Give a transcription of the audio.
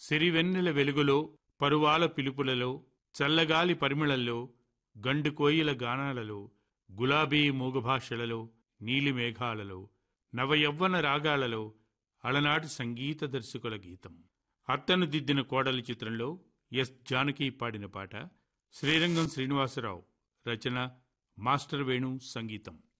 సిరివెన్నెల వెలుగులో, పరువాల పిలుపులలో, చల్లగాలి పరిమళంలో, గండు కోయిల గానాలలో, గులాబీ మూగభాషలలో, నీలి మేఘాలలో, నవయవ్వన రాగాలలో అలనాటి సంగీత దర్శకుల గీతం. అత్తను దిద్దిన కోడలి చిత్రంలో ఎస్ జానకి పాడిన పాట. శ్రీరంగం శ్రీనివాసరావు రచన, మాస్టర్ వేణు సంగీతం.